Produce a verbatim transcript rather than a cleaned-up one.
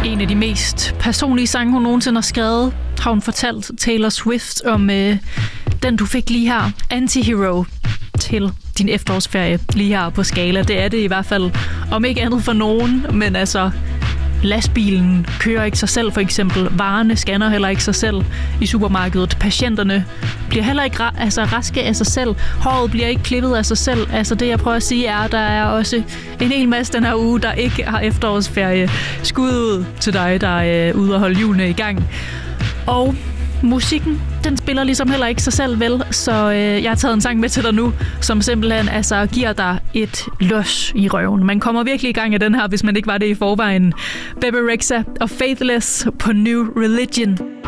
En af de mest personlige sange, hun nogensinde har skrevet, har hun fortalt Taylor Swift om øh, den, du fik lige her, Antihero, til din efterårsferie lige her på Skala. Det er det i hvert fald, om ikke andet for nogen, men altså lastbilen kører ikke sig selv for eksempel. Varerne scanner heller ikke sig selv i supermarkedet. Patienterne bliver heller ikke ra- altså raske af sig selv. Håret bliver ikke klippet af sig selv. Altså det jeg prøver at sige er, at der er også en hel masse den her uge, der ikke har efterårsferie. Skud ud til dig, der er ude og holde hjulene i gang. Og musikken, den spiller ligesom heller ikke sig selv vel, så øh, jeg har taget en sang med til dig nu, som simpelthen altså giver dig et løs i røven. Man kommer virkelig i gang af den her, hvis man ikke var det i forvejen. Bebe Rexha og Faithless på New Religion.